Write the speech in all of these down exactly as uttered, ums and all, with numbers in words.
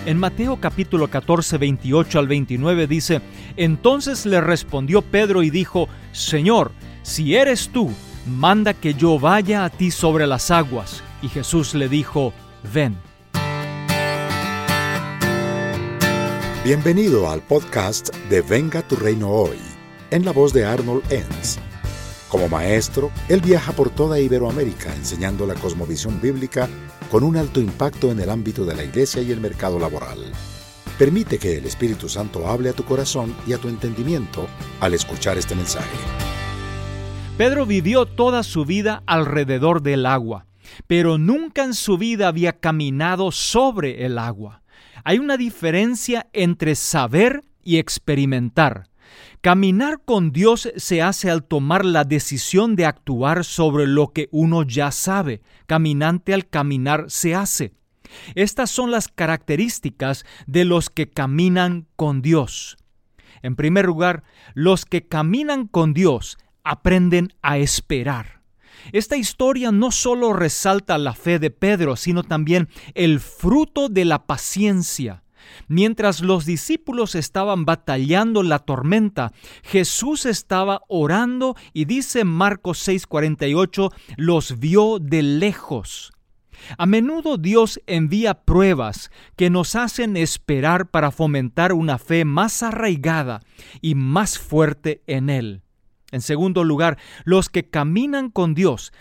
En Mateo capítulo catorce, veintiocho al veintinueve dice: Entonces le respondió Pedro y dijo: Señor, si eres tú, manda que yo vaya a ti sobre las aguas. Y Jesús le dijo: Ven. Bienvenido al podcast de Venga tu Reino Hoy, en la voz de Arnold Enns. Como maestro, él viaja por toda Iberoamérica enseñando la cosmovisión bíblica con un alto impacto en el ámbito de la iglesia y el mercado laboral. Permite que el Espíritu Santo hable a tu corazón y a tu entendimiento al escuchar este mensaje. Pedro vivió toda su vida alrededor del agua, pero nunca en su vida había caminado sobre el agua. Hay una diferencia entre saber y experimentar. Caminar con Dios se hace al tomar la decisión de actuar sobre lo que uno ya sabe. Caminante al caminar se hace. Estas son las características de los que caminan con Dios. En primer lugar, los que caminan con Dios aprenden a esperar. Esta historia no solo resalta la fe de Pedro, sino también el fruto de la paciencia. Mientras los discípulos estaban batallando la tormenta, Jesús estaba orando y dice Marcos seis cuarenta y ocho, los vio de lejos. A menudo Dios envía pruebas que nos hacen esperar para fomentar una fe más arraigada y más fuerte en Él. En segundo lugar, los que caminan con Dios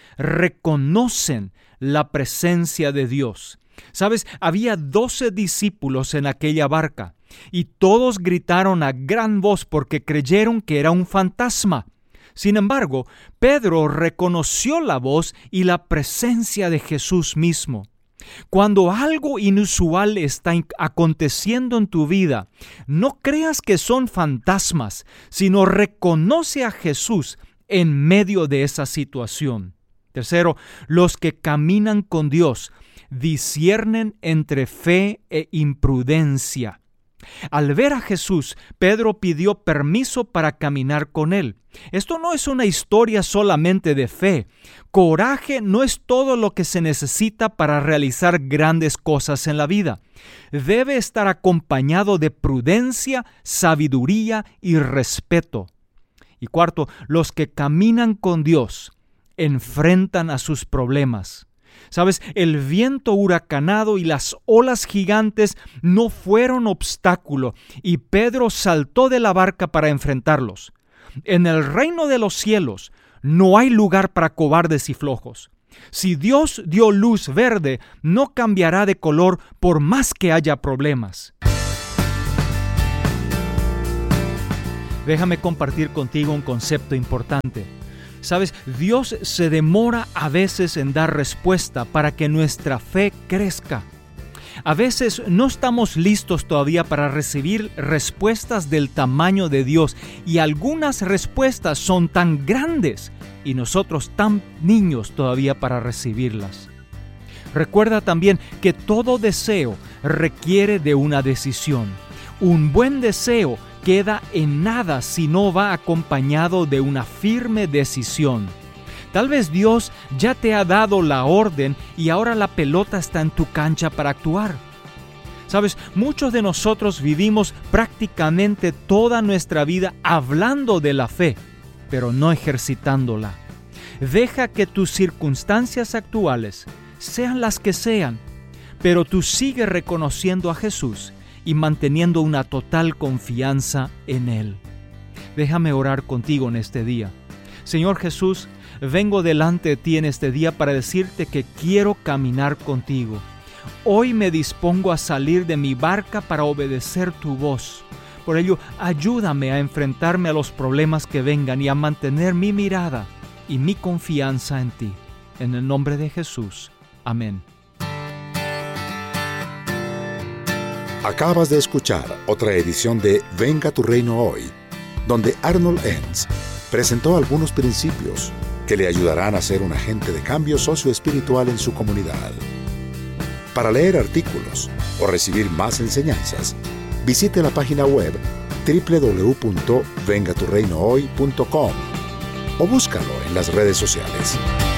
reconocen la presencia de Dios. ¿Sabes? Había doce discípulos en aquella barca y todos gritaron a gran voz porque creyeron que era un fantasma. Sin embargo, Pedro reconoció la voz y la presencia de Jesús mismo. Cuando algo inusual está aconteciendo en tu vida, no creas que son fantasmas, sino reconoce a Jesús en medio de esa situación. Tercero, los que caminan con Dios disciernen entre fe e imprudencia. Al ver a Jesús, Pedro pidió permiso para caminar con él. Esto no es una historia solamente de fe. Coraje no es todo lo que se necesita para realizar grandes cosas en la vida. Debe estar acompañado de prudencia, sabiduría y respeto. Y cuarto, los que caminan con Dios enfrentan a sus problemas. ¿Sabes? El viento huracanado y las olas gigantes no fueron obstáculo y Pedro saltó de la barca para enfrentarlos. En el reino de los cielos no hay lugar para cobardes y flojos. Si Dios dio luz verde, no cambiará de color por más que haya problemas. Déjame compartir contigo un concepto importante. ¿Sabes? Dios se demora a veces en dar respuesta para que nuestra fe crezca. A veces no estamos listos todavía para recibir respuestas del tamaño de Dios y algunas respuestas son tan grandes y nosotros tan niños todavía para recibirlas. Recuerda también que todo deseo requiere de una decisión. Un buen deseo queda en nada si no va acompañado de una firme decisión. Tal vez Dios ya te ha dado la orden y ahora la pelota está en tu cancha para actuar. Sabes, muchos de nosotros vivimos prácticamente toda nuestra vida hablando de la fe, pero no ejercitándola. Deja que tus circunstancias actuales sean las que sean, pero tú sigue reconociendo a Jesús y manteniendo una total confianza en Él. Déjame orar contigo en este día. Señor Jesús, vengo delante de ti en este día para decirte que quiero caminar contigo. Hoy me dispongo a salir de mi barca para obedecer tu voz. Por ello, ayúdame a enfrentarme a los problemas que vengan y a mantener mi mirada y mi confianza en ti. En el nombre de Jesús. Amén. Acabas de escuchar otra edición de Venga tu Reino Hoy, donde Arnold Enns presentó algunos principios que le ayudarán a ser un agente de cambio socioespiritual en su comunidad. Para leer artículos o recibir más enseñanzas, visite la página web doble u doble u doble u punto venga tu reino hoy punto com o búscalo en las redes sociales.